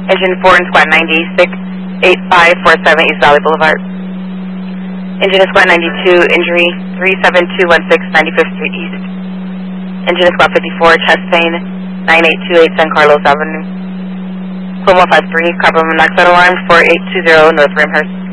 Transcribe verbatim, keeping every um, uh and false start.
Engine four in Squad ninety-six, eight five four seven East Valley Boulevard. Engine in Squad ninety-two, injury three seven two one six, ninety-fifth Street East. Engine in Squad fifty-four, chest pain, nine eight two eight San Carlos Avenue. Code one five three, carbon monoxide alarm, four eight two zero North Ramhurst.